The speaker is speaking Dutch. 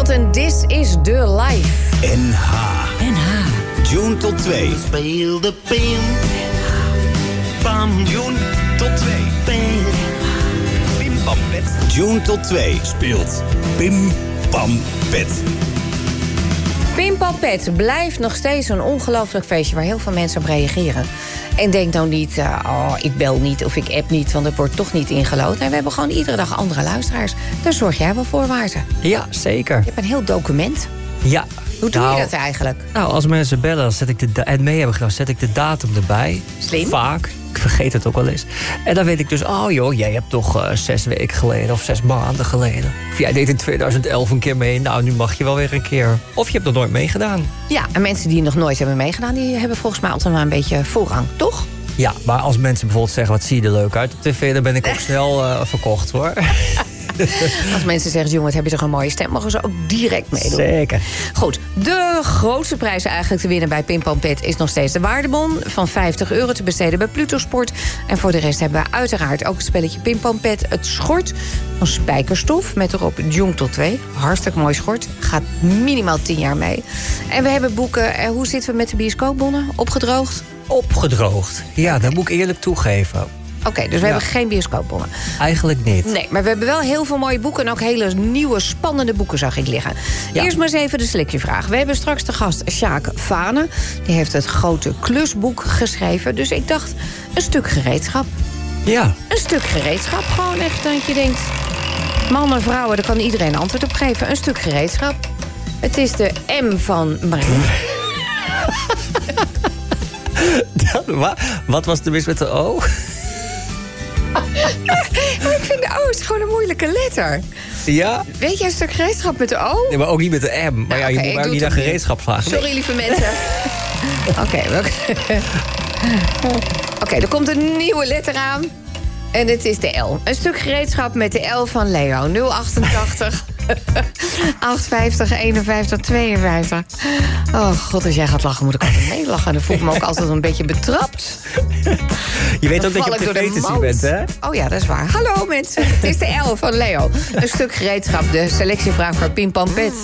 Speelt en This is the Life. NH. June tot 2. Speel de pim. Pam. June tot 2. Pim Pam Pet. June tot 2 speelt Pim Pam Pet. Pim Pam Pet blijft nog steeds een ongelooflijk feestje waar heel veel mensen op reageren. En denk nou niet, ik bel niet of ik app niet, want het wordt toch niet ingelood. En we hebben gewoon iedere dag andere luisteraars. Daar zorg jij wel voor, Maarten. Ja, zeker. Je hebt een heel document. Ja. Hoe doe je dat eigenlijk? Nou, als mensen bellen dan en mee hebben gedaan, zet ik de datum erbij. Slim. Vaak. Ik vergeet het ook wel eens. En dan weet ik dus, jij hebt toch 6 weken geleden of 6 maanden geleden. Of jij deed in 2011 een keer mee. Nou, nu mag je wel weer een keer. Of je hebt nog nooit meegedaan. Ja, en mensen die nog nooit hebben meegedaan, die hebben volgens mij altijd maar een beetje voorrang, toch? Ja, maar als mensen bijvoorbeeld zeggen, wat zie je er leuk uit op tv, dan ben ik ook snel verkocht, hoor. Als mensen zeggen, jongen, wat heb je toch een mooie stem, mogen ze ook direct meedoen. Zeker. Goed, de grootste prijs eigenlijk te winnen bij Pim Pam Pet is nog steeds de waardebon van €50 te besteden bij Pluto Sport. En voor de rest hebben we uiteraard ook het spelletje Pim Pam Pet. Het schort van spijkerstof met erop June tot 2. Hartstikke mooi schort. Gaat minimaal 10 jaar mee. En we hebben boeken. Hoe zitten we met de bioscoopbonnen? Opgedroogd? Opgedroogd. Ja, dat moet ik eerlijk toegeven. Oké, dus we hebben geen bioscoopbonnen. Eigenlijk niet. Nee, maar we hebben wel heel veel mooie boeken en ook hele nieuwe, spannende boeken zag ik liggen. Ja. Eerst maar eens even de selectievraag. We hebben straks de gast Sjaak Vane. Die heeft het grote klusboek geschreven. Dus ik dacht, een stuk gereedschap. Ja. Een stuk gereedschap, gewoon echt dat je denkt... mannen, vrouwen, daar kan iedereen antwoord op geven. Een stuk gereedschap. Het is de M van Marien. Wat was er mis met de O? Maar ik vind de O is gewoon een moeilijke letter. Ja? Weet jij een stuk gereedschap met de O? Nee, maar ook niet met de M. Maar ja, je oké, moet ik maar doe niet het naar opnieuw. gereedschap vragen. Sorry, lieve mensen. Oké, er komt een nieuwe letter aan. En het is de L. Een stuk gereedschap met de L van Leo. 088 850 51 52. Oh god, als jij gaat lachen, moet ik altijd meelachen. En dan voel ik me ook altijd een beetje betrapt. Je weet Dan ook dat je val op ik door tv de te zien mand. bent, hè? Oh ja, dat is waar. Hallo mensen, het is de L van Leo. Een stuk gereedschap, de selectievraag voor Pim Pam Pet.